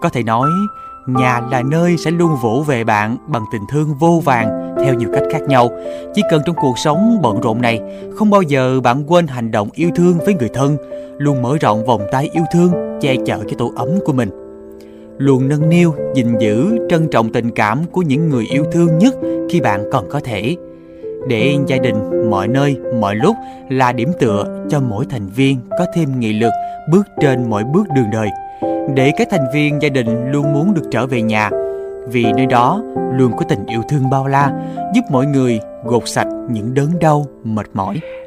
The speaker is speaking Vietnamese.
Có thể nói, nhà là nơi sẽ luôn vỗ về bạn bằng tình thương vô vàn theo nhiều cách khác nhau. Chỉ cần trong cuộc sống bận rộn này, không bao giờ bạn quên hành động yêu thương với người thân, luôn mở rộng vòng tay yêu thương, che chở cho tổ ấm của mình. Luôn nâng niu, gìn giữ, trân trọng tình cảm của những người yêu thương nhất khi bạn còn có thể. Để gia đình mọi nơi, mọi lúc là điểm tựa cho mỗi thành viên có thêm nghị lực bước trên mọi bước đường đời. Để các thành viên gia đình luôn muốn được trở về nhà, vì nơi đó luôn có tình yêu thương bao la, giúp mọi người gột sạch những đớn đau, mệt mỏi.